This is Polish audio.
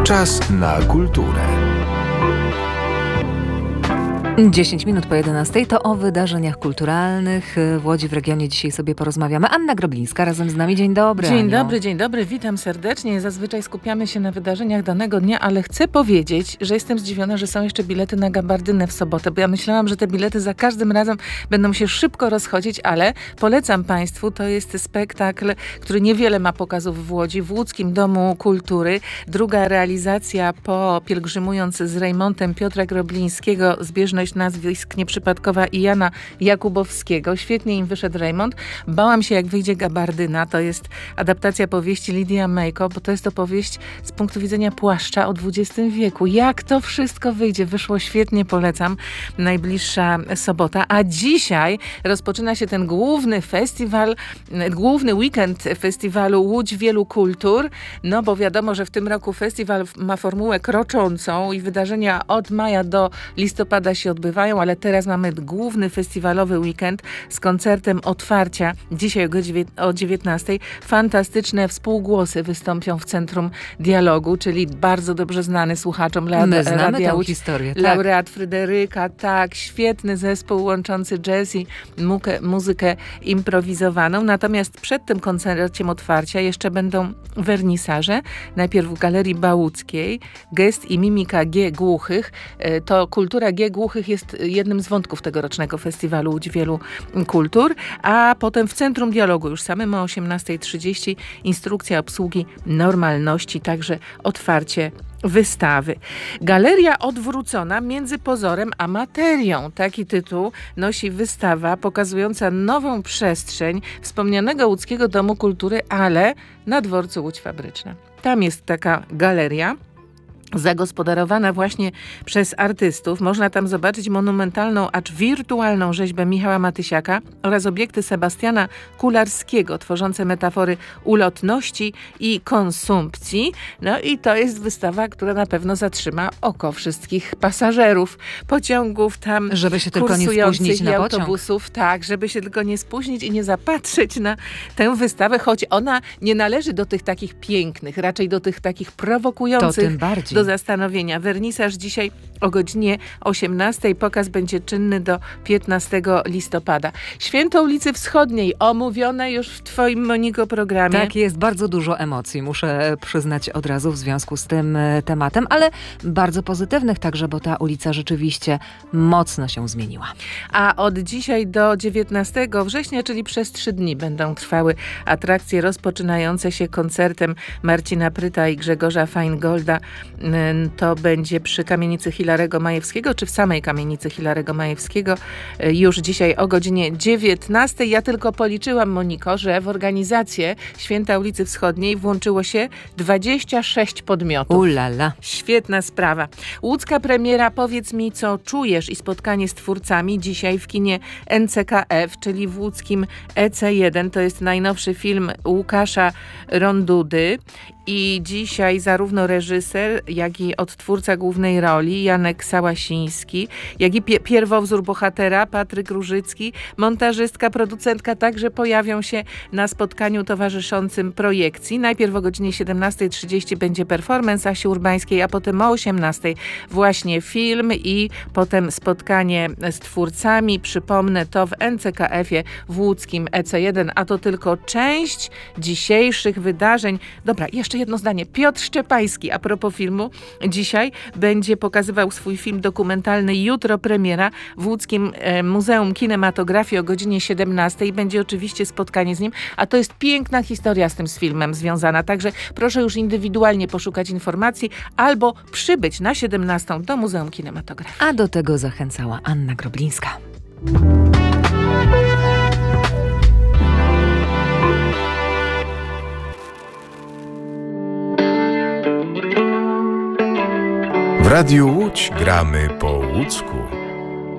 Czas na kulturę. 10 minut po 11 to o wydarzeniach kulturalnych w Łodzi, w regionie dzisiaj sobie porozmawiamy. Anna Groblińska razem z nami. Dzień dobry, Dzień dobry, witam serdecznie. Zazwyczaj skupiamy się na wydarzeniach danego dnia, ale chcę powiedzieć, że jestem zdziwiona, że są jeszcze bilety na Gabardynę w sobotę, bo ja myślałam, że te bilety za każdym razem będą się szybko rozchodzić, ale polecam Państwu, to jest spektakl, który niewiele ma pokazów w Łodzi, w Łódzkim Domu Kultury. Druga realizacja po Pielgrzymując z Rejmontem Piotra Groblińskiego, zbieżność nazwisk nieprzypadkowa i Jana Jakubowskiego. Świetnie im wyszedł Rejmont. Bałam się, jak wyjdzie Gabardyna. To jest adaptacja powieści Lidii Amejko, bo to jest opowieść z punktu widzenia płaszcza o XX wieku. Jak to wszystko wyjdzie? Wyszło świetnie, polecam. Najbliższa sobota. A dzisiaj rozpoczyna się ten główny weekend festiwalu Łódź Wielu Kultur. No bo wiadomo, że w tym roku festiwal ma formułę kroczącą i wydarzenia od maja do listopada się odbywają, ale teraz mamy główny festiwalowy weekend z koncertem otwarcia. Dzisiaj o 19:00 fantastyczne współgłosy wystąpią w Centrum Dialogu, czyli bardzo dobrze znany słuchaczom znamy tę historię. Laureat Fryderyka, tak, świetny zespół łączący jazz i muzykę improwizowaną. Natomiast przed tym koncertem otwarcia jeszcze będą wernisaże. Najpierw w Galerii Bałuckiej, gest i mimika G. Głuchych. To kultura G. Głuchych jest jednym z wątków tegorocznego festiwalu Łódź Wielu Kultur, a potem w Centrum Dialogu już samym o 18:30 instrukcja obsługi normalności, także otwarcie wystawy. Galeria odwrócona między pozorem a materią. Taki tytuł nosi wystawa pokazująca nową przestrzeń wspomnianego Łódzkiego Domu Kultury, ale na dworcu Łódź Fabryczna. Tam jest taka galeria zagospodarowana właśnie przez artystów. Można tam zobaczyć monumentalną, acz wirtualną rzeźbę Michała Matysiaka oraz obiekty Sebastiana Kularskiego, tworzące metafory ulotności i konsumpcji. No i to jest wystawa, która na pewno zatrzyma oko wszystkich pasażerów pociągów tam, żeby się tylko nie spóźnić na pociąg. Autobusów. Tak, żeby się tylko nie spóźnić i nie zapatrzeć na tę wystawę, choć ona nie należy do tych takich pięknych, raczej do tych takich prowokujących. To tym bardziej. Do zastanowienia. Wernisaż dzisiaj o godzinie 18:00. Pokaz będzie czynny do 15 listopada. Święto ulicy Wschodniej, omówione już w Twoim, Moniko, programie. Tak, jest bardzo dużo emocji, muszę przyznać od razu w związku z tym tematem, ale bardzo pozytywnych także, bo ta ulica rzeczywiście mocno się zmieniła. A od dzisiaj do 19 września, czyli przez 3 dni będą trwały atrakcje rozpoczynające się koncertem Marcina Pryta i Grzegorza Feingolda. To będzie przy kamienicy Hilarego Majewskiego, czy w samej kamienicy Hilarego Majewskiego już dzisiaj o godzinie 19:00. Ja tylko policzyłam, Moniko, że w organizację Święta ulicy Wschodniej włączyło się 26 podmiotów. Ulala. Świetna sprawa. Łódzka premiera Powiedz mi, co czujesz i spotkanie z twórcami dzisiaj w kinie NCKF, czyli w łódzkim EC1. To jest najnowszy film Łukasza Rondudy. I dzisiaj zarówno reżyser, jak i odtwórca głównej roli Janek Sałasiński, jak i pierwowzór bohatera Patryk Różycki, montażystka, producentka także pojawią się na spotkaniu towarzyszącym projekcji. Najpierw o godzinie 17:30 będzie performance Asi Urbańskiej, a potem o 18:00 właśnie film i potem spotkanie z twórcami. Przypomnę, to w NCKF-ie w łódzkim EC1, a to tylko część dzisiejszych wydarzeń. Dobra, jeszcze jedno zdanie. Piotr Szczepański, a propos filmu, dzisiaj będzie pokazywał swój film dokumentalny. Jutro premiera w Łódzkim Muzeum Kinematografii o godzinie 17:00. Będzie oczywiście spotkanie z nim, a to jest piękna historia z tym filmem związana. Także proszę już indywidualnie poszukać informacji albo przybyć na 17:00 do Muzeum Kinematografii. A do tego zachęcała Anna Groblińska. W Radiu Łódź gramy po łódzku.